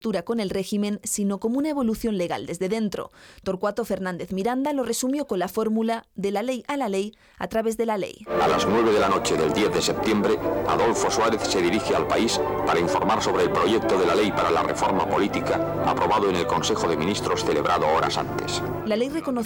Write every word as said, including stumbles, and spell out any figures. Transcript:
con el régimen, sino como una evolución legal desde dentro. Torcuato Fernández Miranda lo resumió con la fórmula de la ley a la ley a través de la ley. A las nueve de la noche del diez de septiembre, Adolfo Suárez se dirige al país para informar sobre el proyecto de la ley para la reforma política aprobado en el Consejo de Ministros celebrado horas antes. La ley reconoció